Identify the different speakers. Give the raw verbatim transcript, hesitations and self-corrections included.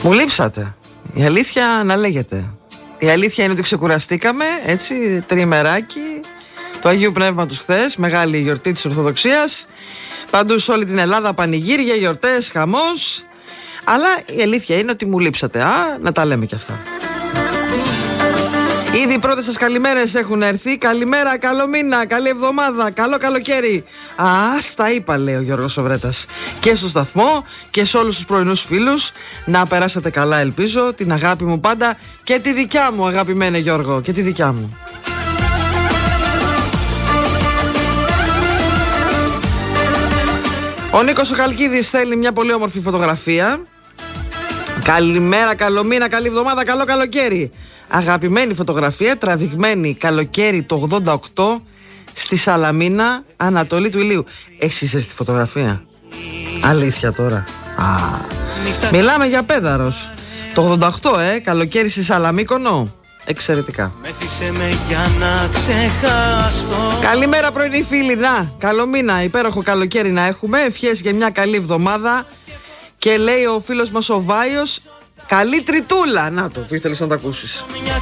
Speaker 1: Μου λείψατε. Η αλήθεια να λέγεται. Η αλήθεια είναι ότι ξεκουραστήκαμε, έτσι, τριημεράκι του Αγίου Πνεύματος χθες, μεγάλη γιορτή της Ορθοδοξίας. Παντού σε όλη την Ελλάδα πανηγύρια, γιορτές, χαμός. Αλλά η αλήθεια είναι ότι μου λείψατε. Α, να τα λέμε κι αυτά. Ήδη οι πρώτες σας καλημέρες έχουν έρθει. Καλημέρα, καλό μήνα, καλή εβδομάδα, καλό καλοκαίρι. Α, τα είπα, λέει ο Γιώργος Σοβρέτας. Και στο σταθμό και σε όλους τους πρωινούς φίλους. Να περάσετε καλά, ελπίζω. Την αγάπη μου πάντα και τη δικιά μου, αγαπημένε Γιώργο. Και τη δικιά μου. Ο Νίκος ο Χαλκίδης θέλει μια πολύ όμορφη φωτογραφία. Καλημέρα, καλό μήνα, καλή εβδομάδα, καλό καλοκαίρι. Αγαπημένη φωτογραφία, τραβηγμένη καλοκαίρι το ογδόντα οκτώ στη Σαλαμίνα, Ανατολή του Ηλίου. Εσύ είσαι στη φωτογραφία? Αλήθεια τώρα? Α, μιλάμε για πέδαρος. Το ογδόντα οκτώ, ε, καλοκαίρι στη Σαλαμίκονο. Εξαιρετικά. Με για να ξεχάσω. Καλημέρα πρωινή φίλοι. Να, καλό μήνα, υπέροχο καλοκαίρι να έχουμε. Ευχές για μια καλή εβδομάδα. Και λέει ο φίλος μας ο Βάιος, καλή τριτούλα. Να το που ήθελες να το ακούσεις.